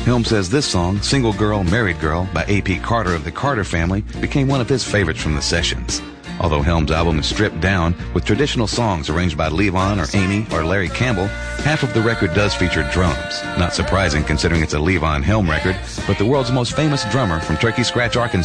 Helm says this song, Single Girl, Married Girl, by A.P. Carter of the Carter Family, became one of his favorites from the sessions. Although Helm's album is stripped down, with traditional songs arranged by Levon or Amy or Larry Campbell, half of the record does feature drums. Not surprising considering it's a Levon Helm record, but the world's most famous drummer from Turkey Scratch, Arkansas,